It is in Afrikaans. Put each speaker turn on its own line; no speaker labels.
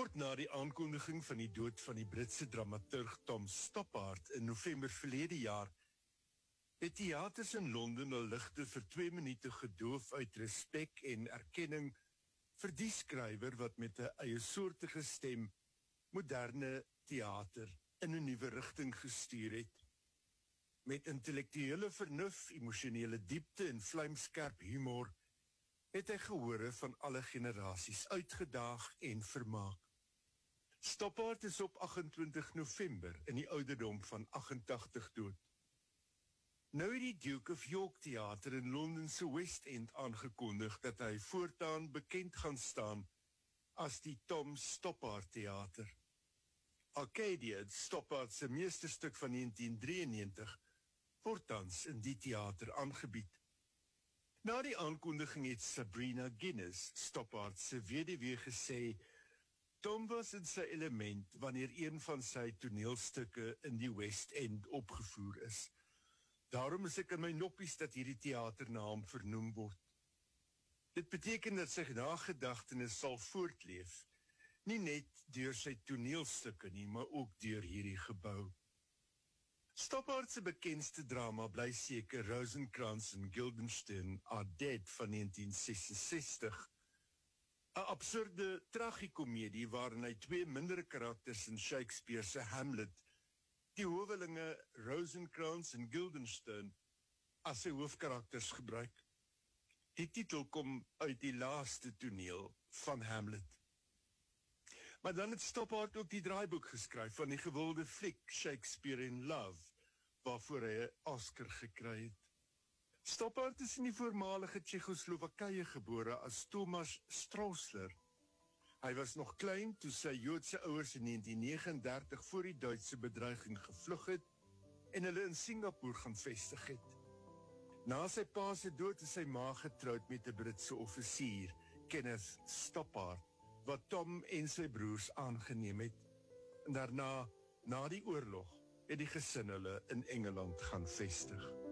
Kort na die aankondiging van die dood van die Britse dramaturg Tom Stoppard in November verlede jaar, het theaters in Londen hul ligte vir 2 minute gedoof uit respek en erkenning vir die skrywer wat met 'n eiesoortige stem moderne theater in 'n nuwe rigting gestuur het. Met intellektuele vernuf, emosionele diepte en vlamskerp humor het hy gehore van alle generasies uitgedaag en vermaak. Stoppard is op 28 November in die ouderdom van 88 dood. Nou het die Duke of York Theater in Londen se West End aangekondig dat hy voortaan bekend gaan staan as die Tom Stoppard Theater. Arcadia, Stoppard se meesterstuk van 1993, word tans in die theater aangebied. Na die aankondiging het Sabrina Guinness, Stoppard se weduwee, gesê, Tom was in sy element wanneer een van sy toneelstukke in die West End opgevoer is. Daarom is ek in my noppies dat hierdie theater na hom vernoem word. Dit beteken dat sy nagedagtenis sal voortleef, nie net deur sy toneelstukke nie, maar ook deur hierdie gebou. Stoppard se bekendste drama bly seker Rosencrantz and Guildenstern Are Dead van 1966. 'n absurde tragikomedie waarin hy 2 mindere karakters in Shakespeare se Hamlet, die howelinge Rosencrantz en Guildenstern, as sy hoofkarakters gebruik. Die titel kom uit die laaste toneel van Hamlet. Maar dan het Stoppard ook die draaiboek geskryf van die gewilde fliek Shakespeare in Love, waarvoor hy 'n Oscar gekry het. Stoppard is in die voormalige Tsjechoslowakye gebore as Thomas Stroessler. Hy was nog klein toe sy Joodse ouers in 1939 voor die Duitse bedreiging gevlug het en hulle in Singapore gaan vestig het. Na sy pa se dood is sy ma getroud met 'n Britse offisier, Kenneth Stoppard, wat Tom en sy broers aangeneem het. En daarna, na die oorlog, het die gesin hulle in Engeland gaan vestig.